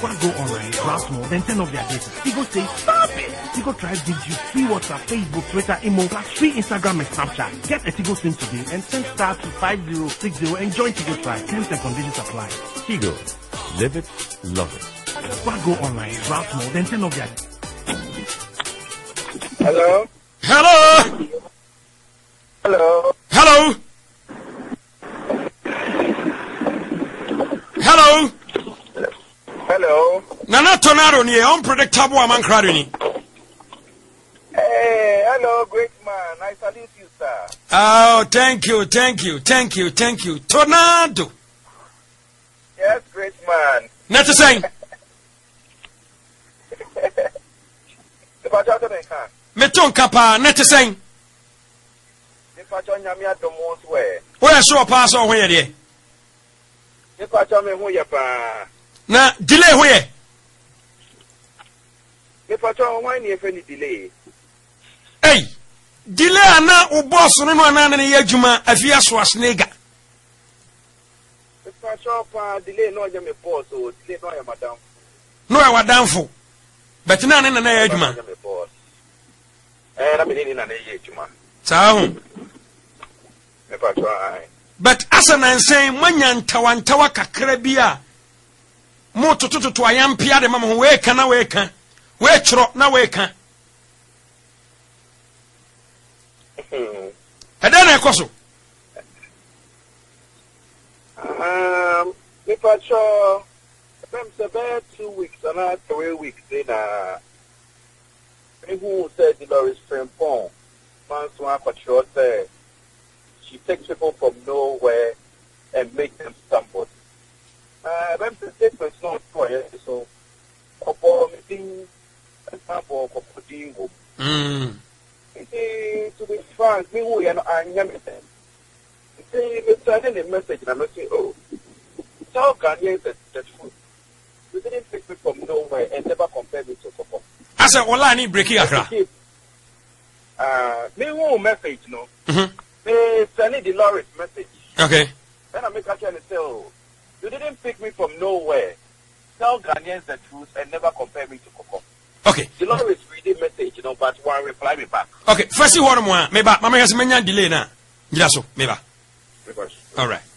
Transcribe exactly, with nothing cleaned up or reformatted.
Squad go online, browse more, then turn off their data. Tigo says, stop it! Tigo Drive gives you free WhatsApp, Facebook, Twitter, Imo, plus free Instagram and Snapchat. Get a Tigo SIM today and send star to five zero six zero and join Tigo Drive. Terms and conditions apply. Tigo. Live it, love it. Squad go online, browse more, then turn off their data. Hello? Hello? Hello? Hello? Hello? Hello? Nana Tornado ni unpredictable among crowding. Hey, hello, great man. I salute you, sir. Oh, thank you, thank you, thank you, thank you. Tornado. Yes, great man. Not to say. If I talk to me, huh? Meton kapa, not to say. If I talk to me, I don't want to wear. Where so pass on where there? If I talk to me, who you are? Na delay where? If I talk, why need any delay? Hey, delay ana u boss no no ana na ye adwuma afia so asnega. If I talk, delay no you me boss or delay no you madam. No e wadanfo. But na na na ye adwuma. Eh, na me ni na na ye adwuma. Sa ho. If I try. But asana nsen manya ntawantawa kakra bia. Mo tototo ayampia de mama we ka na we ka. We chro na we ka. Eda na ekoso. Um, if I saw, it's about two weeks and not three weeks. Then, uh, who said Dolores Frimpong, once one patrol said she takes people from nowhere and makes them somebody. Uh, I'm the statement's not for so, for meeting and sample for putting. Mm. To be frank, me who are not anything. See, me sending a message and I'm saying, oh, how can you say that food? You didn't pick me from nowhere and never compare me to Coco. I said, well, I need breaking akra. Uh, me who message, no? Mm-hmm. Me sending the Loris message. Okay. Then I make a chance and say, oh, you didn't pick me from nowhere. Tell Ghanaians the truth and never compare me to Coco. Okay. The Loris reading message, you know, but one reply me back. Okay. First, you want more. Maybe, mama has many delay now. Yes, so maybe. All right.